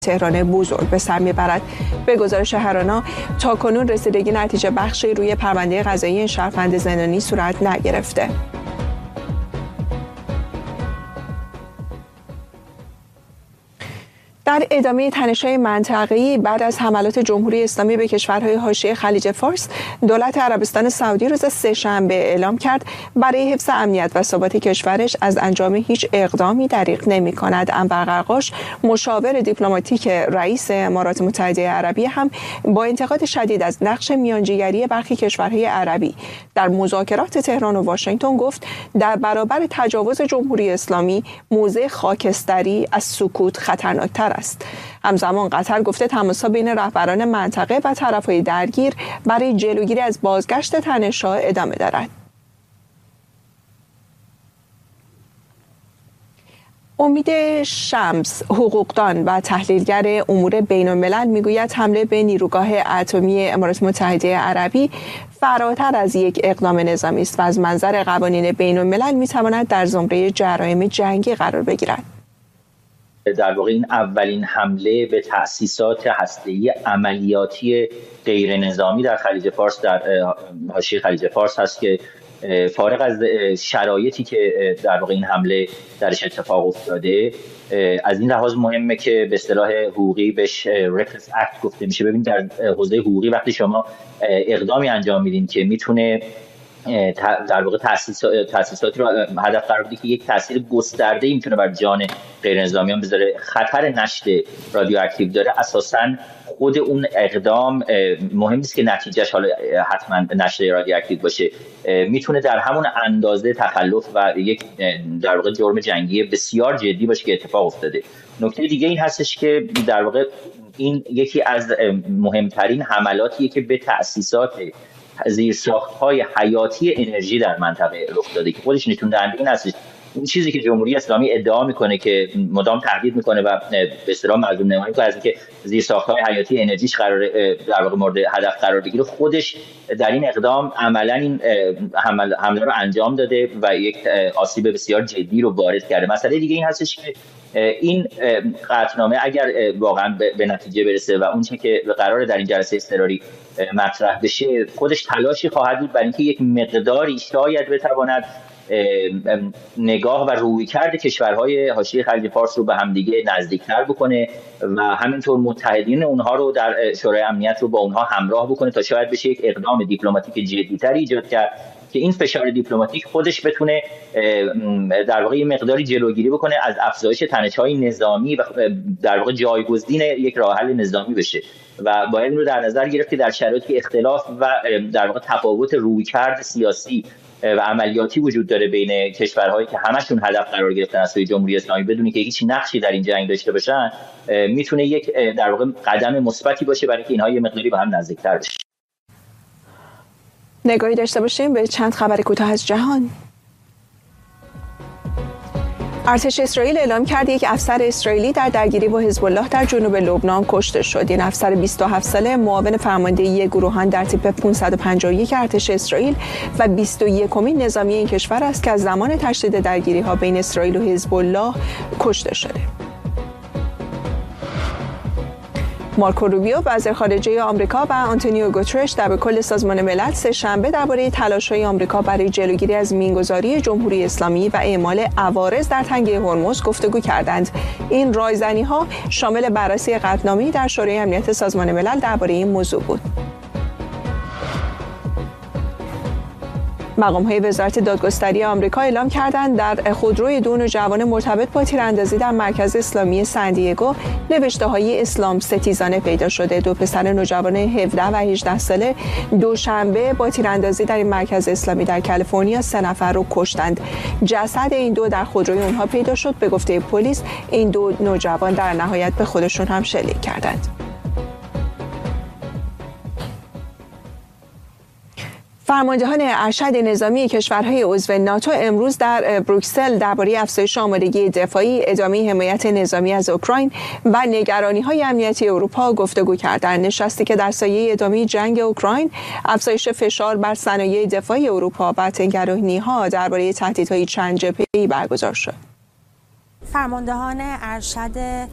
تهران بزرگ به سر میبرد. به گزارش هرانا تاکنون رسیدگی نتیجه بخشی روی پرونده قضایی این شهروند زندانی صورت نگرفته. در ادامه تنش‌های منطقه‌ای بعد از حملات جمهوری اسلامی به کشورهای حاشیه خلیج فارس، دولت عربستان سعودی روز سه‌شنبه اعلام کرد برای حفظ امنیت و ثبات کشورش از انجام هیچ اقدامی دریغ نمی‌کند. انور قرقاش، مشاور دیپلماتیک رئیس امارات متحده عربی، هم با انتقاد شدید از نقش میانجیگری برخی کشورهای عربی در مذاکرات تهران و واشنگتن گفت در برابر تجاوز جمهوری اسلامی موضع خاکستری از سکوت خطرناکتر است. همزمان قطر گفته تماس‌ها بین رهبران منطقه و طرف‌های درگیر برای جلوگیری از بازگشت تنش‌ها ادامه دارد. امید شمس، حقوقدان و تحلیلگر امور بین‌الملل، میگوید حمله به نیروگاه اتمی امارات متحده عربی فراتر از یک اقدام نظامی است و از منظر قوانین بین‌الملل میتواند در زمره جرایم جنگی قرار بگیرد. در واقع این اولین حمله به تأسیسات هسته‌ای عملیاتی غیر نظامی در خلیج فارس، در حاشیه خلیج فارس هست که فارغ از شرایطی که در واقع این حمله درش اتفاق افتاده، از این لحاظ مهمه که به اصطلاح حقوقی بهش رکلس اکت گفته میشه. ببین در حوزه حقوقی وقتی شما اقدامی انجام میدین که میتونه در واقع تأسیساتی رو هدف قرار بده که یک تاثیر گسترده‌ای میتونه بر جان غیر نظامیان بذاره، خطر نشت رادیواکتیو داره، اساساً خود اون اقدام مهم نیست که نتیجهش حالا حتما نشت رادیواکتیو باشه، میتونه در همون اندازه تخلف و یک در واقع جرم جنگی بسیار جدی باشه که اتفاق افتاده. نکته دیگه این هستش که در واقع این یکی از مهمترین حملاتیه که به تأسیسات زیرساخت‌های حیاتی انرژی در منطقه رخ داده که خودش نشون دهنده این هستش. این چیزی که جمهوری اسلامی ادعا میکنه که مدام تهدید میکنه و به اصطلاح مظلوم نمایی میکنه از اینکه زیرساخت‌های حیاتی انرژیش قرار در واقع مورد هدف قرار بگیره، خودش در این اقدام عملاً این حمله رو انجام داده و یک آسیب بسیار جدی رو وارد کرده. مسئله دیگه این هستش که این قطعنامه اگر واقعا به نتیجه برسه و اون چه که قراره در این جلسه اضطراری مطرح بشه، خودش تلاشی خواهد بود برای اینکه یک مقداری شاید بتواند نگاه و رویکرد کشورهای حاشیه خلیج فارس رو به همدیگه نزدیکتر بکنه و همینطور متحدین اونها رو در شورای امنیت رو با اونها همراه بکنه تا شاید بشه یک اقدام دیپلماتیک جدی‌تری ایجاد کرد که این فشار دیپلماتیک خودش بتونه در واقع یه مقداری جلوگیری بکنه از افزایش تنش‌های نظامی و در واقع جایگزین یک راه حل نظامی بشه و باید این رو در نظر گرفت که در شرایطی اختلاف و در واقع تفاوت رویکرد سیاسی و عملیاتی وجود داره بین کشورهایی که همشون هدف قرار گرفتن از سوی جمهوری اسلامی بدونی که هیچ نقشی در این جنگ داشته باشن، میتونه یک در واقع قدم مثبتی باشه برای اینکه اینها یه مقداری با هم نزدیک‌تر بشن. نگاهی داشته باشیم به چند خبر کوتاه از جهان. ارتش اسرائیل اعلام کرد یک افسر اسرائیلی در درگیری با حزب الله در جنوب لبنان کشته شد. این افسر 27 ساله معاون فرماندهی گروهان در تیپ 551 ارتش اسرائیل و 21مین نظامی این کشور است که از زمان تشدید درگیری‌ها بین اسرائیل و حزب الله کشته شده. مارکو روبیو وزیر خارجه آمریکا و آنتونیو گوترش در کل سازمان ملل سه‌شنبه درباره تلاش‌های آمریکا برای جلوگیری از مینگذاری جمهوری اسلامی و اعمال عوارض در تنگه هرمز گفتگو کردند. این رایزنی‌ها شامل بررسی قطعنامه‌ای در شورای امنیت سازمان ملل درباره این موضوع بود. مقام‌های وزارت دادگستری آمریکا اعلام کردند در خودروی دو نوجوان مرتبط با تیراندازی در مرکز اسلامی سندیگو نوشته‌های اسلام ستیزانه پیدا شده. دو پسر نوجوان 17 و 18 ساله دوشنبه با تیراندازی در این مرکز اسلامی در کالیفرنیا 3 نفر رو کشتند. جسد این دو در خودروی اونها پیدا شد. به گفته پلیس این دو نوجوان در نهایت به خودشون هم شلیک کردند. فرماندهان ارشد نظامی کشورهای عضو ناتو امروز در بروکسل درباره افزایش آمادگی دفاعی، ادامه حمایت نظامی از اوکراین و نگرانی‌های امنیتی اروپا گفتگو کردند. نشستی که در سایه ادامه جنگ اوکراین، افزایش فشار بر صنایع دفاعی اروپا و تنگرانی‌ها درباره تهدیدهای چند جبهه‌ای برگزار شد. فرماندهان ارشد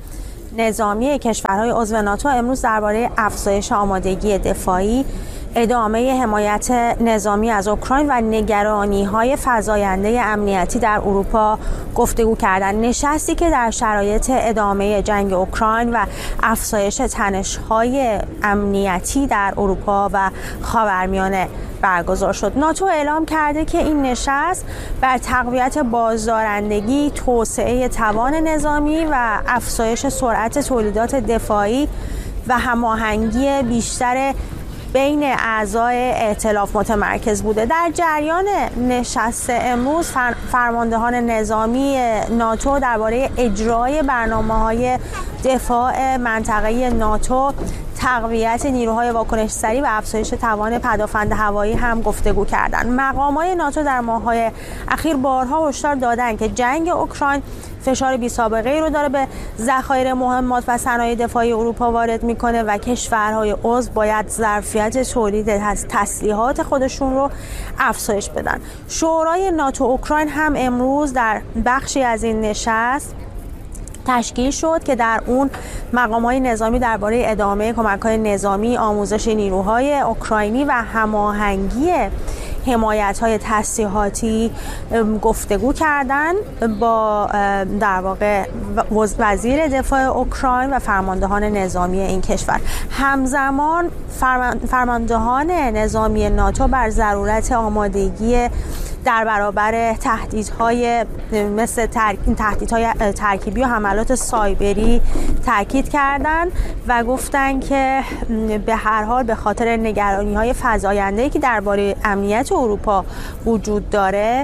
نظامی کشورهای عضو ناتو امروز درباره افزایش آمادگی دفاعی، ادامه حمایت نظامی از اوکراین و نگرانی‌های فزاینده امنیتی در اروپا گفتگو کردند. نشستی که در شرایط ادامه جنگ اوکراین و افزایش تنش‌های امنیتی در اروپا و خاورمیانه برگزار شد. ناتو اعلام کرده که این نشست بر تقویت بازدارندگی، توسعه توان نظامی و افزایش سرعت تولیدات دفاعی و هماهنگی بیشتر بین اعضای ائتلاف متمرکز بوده. در جریان نشست امروز فرماندهان نظامی ناتو درباره اجرای برنامه‌های دفاع منطقه‌ای ناتو، تقویت نیروهای واکنش سریع و افزایش توان پدافند هوایی هم گفتگو کردند. مقامات ناتو در ماه‌های اخیر بارها هشدار دادند که جنگ اوکراین فشار بی‌سابقه‌ای رو داره به ذخایر مهمات و صنایع دفاعی اروپا وارد میکنه و کشورهای عضو باید ظرفیت تولید تسلیحات خودشون رو افزایش بدن. شورای ناتو اوکراین هم امروز در بخشی از این نشست تشکیل شد که در اون مقامات نظامی درباره ادامه کمک‌های نظامی، آموزش نیروهای اوکراینی و هماهنگی حمایت‌های تسلیحاتی گفتگو کردند با در واقع وزیر دفاع اوکراین و فرماندهان نظامی این کشور. همزمان فرماندهان نظامی ناتو بر ضرورت آمادگی در برابر تهدیدهای مثل تهدیدهای ترکیبی و حملات سایبری تاکید کردند و گفتند که به هر حال به خاطر نگرانی‌های فزاینده‌ای که درباره امنیت اروپا وجود داره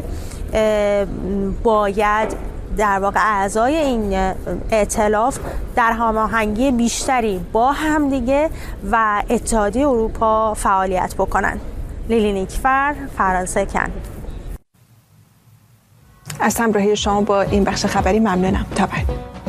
باید در واقع اعضای این ائتلاف در هماهنگی بیشتری با همدیگه و اتحادیه اروپا فعالیت بکنن. لیلی نیکفر، فرانسه کن. از همراهی شما با این بخش خبری ممنونم. تا بعد.